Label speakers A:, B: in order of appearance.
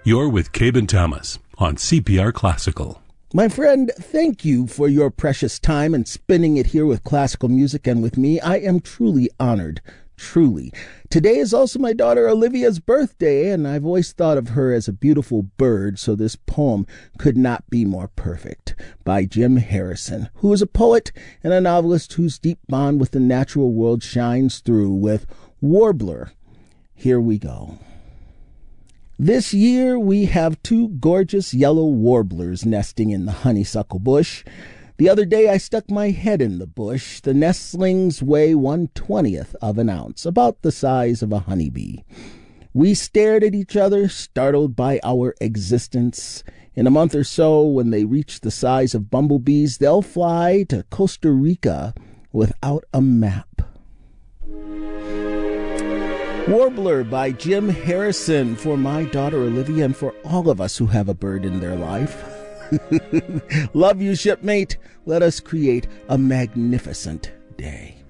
A: You're with Cabe Thomas on CPR Classical.
B: My friend, thank you for your precious time and spending it here with classical music and with me. I am truly honored. Truly. Today is also my daughter Olivia's birthday, and I've always thought of her as a beautiful bird, so this poem could not be more perfect. By Jim Harrison, who is a poet and a novelist whose deep bond with the natural world shines through with Warbler. Here we go. This year we have two gorgeous yellow warblers nesting in the honeysuckle bush. The other day I stuck my head in the bush. The nestlings weigh 1/20th of an ounce, about the size of a honeybee. We stared at each other, startled by our existence. In a month or so, when they reach the size of bumblebees, they'll fly to Costa Rica without a map. Warbler by Jim Harrison, for my daughter Olivia and for all of us who have a bird in their life. Love you, shipmate. Let us create a magnificent day.